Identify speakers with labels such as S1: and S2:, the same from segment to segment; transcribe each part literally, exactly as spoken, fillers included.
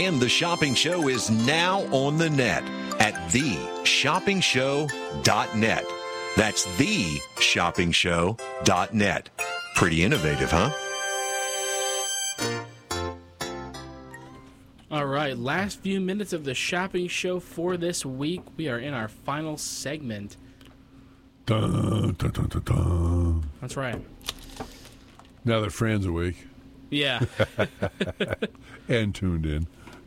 S1: And the Shopping Show is now on the net at the shopping show dot net. That's the shopping show dot net. Pretty innovative, huh?
S2: All right, last few minutes of the shopping show for this week. We are in our final segment.
S3: Dun, dun, dun, dun, dun.
S2: That's right.
S3: Now that Fran's awake
S2: Yeah.
S3: and tuned in.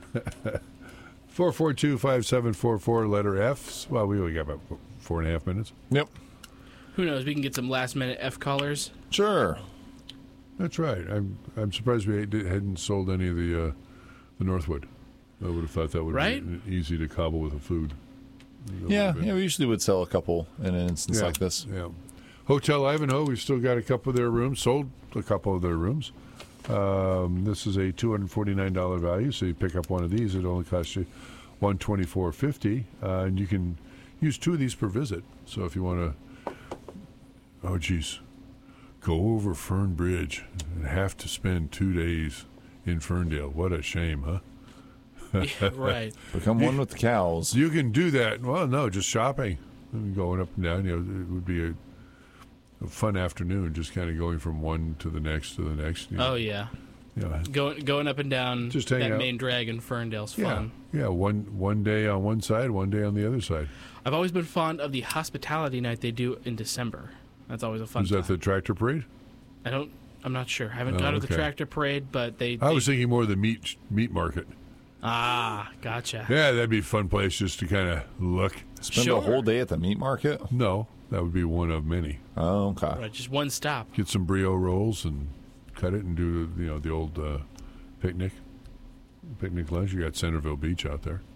S3: four four two, five seven four four, letter F. Well, we only got about four and a half minutes.
S4: Yep.
S2: Who knows? We can get some last minute F callers.
S4: Sure.
S3: That's right. I'm I'm surprised we hadn't sold any of the uh, the Northwood. I would have thought that would
S2: Right?
S3: be easy to cobble with a food. That
S4: Yeah,
S3: would have been-
S4: yeah, we usually would sell a couple in an instance
S3: Yeah,
S4: like this.
S3: Yeah. Hotel Ivanhoe, we've still got a couple of their rooms, sold a couple of their rooms. Um, this is a two hundred forty-nine dollars value, so you pick up one of these, it only costs you one hundred twenty-four dollars and fifty cents, uh, and you can use two of these per visit. So if you want to, oh, geez, go over Fern Bridge and have to spend two days in Ferndale. What a shame, huh?
S2: Yeah, right.
S4: Become one with the cows.
S3: You can do that. Well, no, just shopping, and going up and down. You know, it would be a, a fun afternoon, just kind of going from one to the next to the next. You know,
S2: Oh, yeah.
S3: you know,
S2: Going going up and down
S3: Just hang
S2: that
S3: out.
S2: main drag in Ferndale's
S3: yeah,
S2: fun.
S3: yeah. One one day on one side, one day on the other side.
S2: I've always been fond of the hospitality night they do in December. That's always a fun
S3: Is that
S2: time.
S3: the tractor parade?
S2: I don't. I'm not sure. I haven't
S3: Oh,
S2: gone to the
S3: okay.
S2: tractor parade, but they.
S3: I
S2: they-
S3: was thinking more of the meat meat market.
S2: Ah, gotcha.
S3: Yeah, that'd be a fun place just to kind of look.
S4: Spend
S2: Sure.
S4: a whole day at the meat market?
S3: No, that would be one of many.
S4: Oh, okay.
S2: Right, just one stop.
S3: Get some brio rolls and cut it and do you know the old uh, picnic picnic lunch. You got Centerville Beach out there,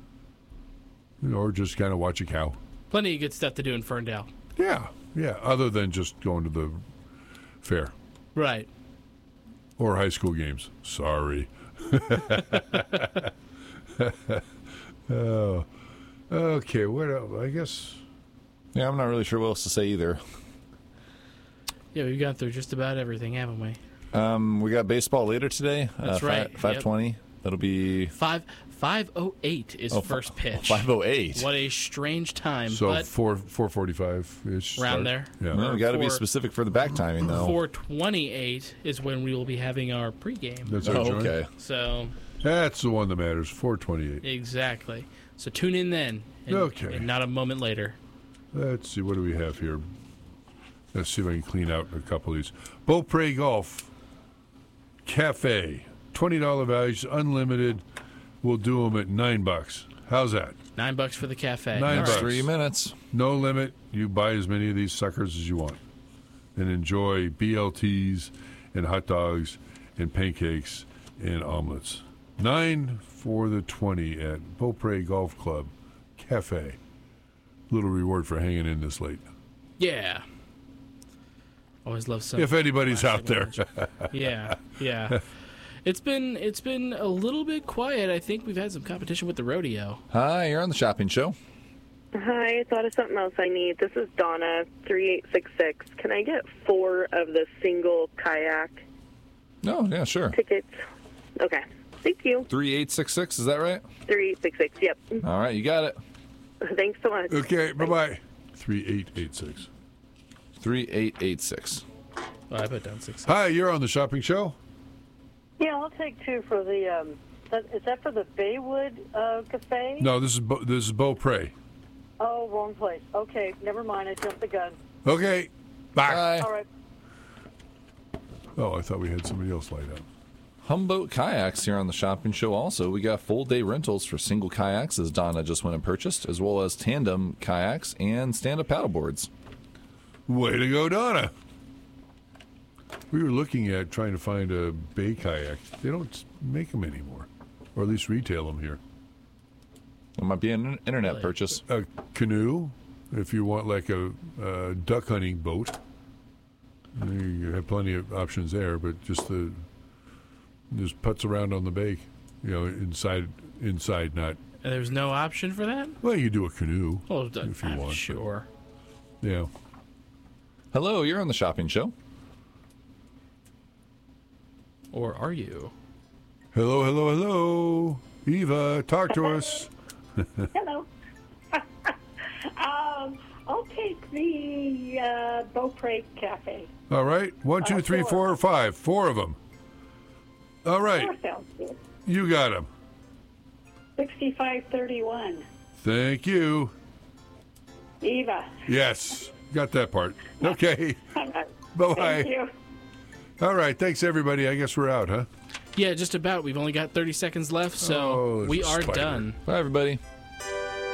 S3: or just kind of watch a cow.
S2: Plenty of good stuff to do in Ferndale.
S3: Yeah, yeah. Other than just going to the fair
S2: Right.
S3: or high school games. Sorry. Oh, okay. What else? I guess.
S4: Yeah, I'm not really sure what else to say either.
S2: Yeah, we've gone through just about everything, haven't we?
S4: Um, we got baseball later today.
S2: That's
S4: uh,
S2: right,
S4: Five twenty. That'll be
S2: Five five oh eight is
S4: oh,
S2: first pitch.
S4: Five oh eight.
S2: What a strange time,
S3: So
S2: but
S3: four four forty five ish.
S2: Around there.
S3: Yeah.
S4: Well, we got to be
S2: Four-
S4: specific for the back timing, though.
S2: four twenty-eight is when we will be having our pregame.
S3: That's our
S4: Oh,
S3: joint.
S4: okay.
S2: So
S3: That's the one that matters. Four twenty eight.
S2: exactly. So tune in then. And,
S3: Okay.
S2: and not a moment later.
S3: Let's see. What do we have here? Let's see if I can clean out a couple of these. Beaupre Golf Cafe, twenty dollar values, unlimited. We'll do them at nine bucks. How's that?
S2: Nine bucks for the cafe.
S3: Nine
S2: All
S3: bucks.
S4: Three minutes.
S3: No limit. You buy as many of these suckers as you want, and enjoy B L Ts and hot dogs and pancakes and omelets. Nine for the twenty at Beaupre Golf Club Cafe. Little reward for hanging in this late.
S2: Yeah. Always love some.
S3: If anybody's out
S2: classic
S3: there.
S2: orange. yeah, yeah. It's been it's been a little bit quiet. I think we've had some competition with the rodeo.
S4: Hi, you're on the shopping show.
S5: Hi, I thought of something else I need. This is Donna, three eight six six. Can I get four of the single kayak
S4: Oh, yeah, sure.
S5: tickets? Okay. Thank you.
S4: three eight six six, is that right?
S5: three eight six six. Yep.
S4: All right, you got it.
S5: Thanks so much.
S3: Okay, bye bye. three eight eight six.
S4: three eight eight six.
S2: Oh, I put down six.
S3: Hi, you're on the shopping show.
S6: Yeah, I'll take two for the. Um, that, is that for the Baywood uh, Cafe?
S3: No, this is Bo, this is Beaupre.
S6: Oh, wrong place. Okay, never mind. I jumped the gun.
S3: Okay, bye.
S4: Bye.
S6: All right.
S3: Oh, I thought we had somebody else light up.
S4: Humboldt Kayaks here on the shopping show also. We got full day rentals for single kayaks, as Donna just went and purchased, as well as tandem kayaks and stand-up paddleboards.
S3: Way to go, Donna. We were looking at trying to find a bay kayak. They don't make them anymore, or at least retail them here.
S4: It might be an internet
S2: Really?
S4: purchase.
S3: A canoe, if you want like a, a duck hunting boat, you have plenty of options there. But just the just putz around on the bay, you know, inside inside, not.
S2: And there's no option for that?
S3: Well, you do a canoe.
S2: Oh,
S3: If you
S2: I'm
S3: want, but-
S2: sure.
S3: Yeah.
S4: Hello, you're on the shopping show.
S2: Or are you?
S3: Hello, hello, hello. Eva, talk to us.
S7: Hello. um, I'll take the uh, Beaupre Cafe.
S3: All right. One, two,
S7: Uh,
S3: three,
S7: four.
S3: four, or five. Four of them. All right.
S7: Four sounds good.
S3: You got them.
S7: sixty-five thirty-one.
S3: Thank you.
S7: Eva.
S3: Yes. Got that part. Okay. Bye-bye.
S7: Thank you.
S3: All right. Thanks, everybody. I guess we're out, huh?
S2: Yeah, just about. We've only got thirty seconds left, so
S3: Oh,
S2: we
S3: it's a
S2: are
S3: spider.
S2: done.
S4: Bye, everybody.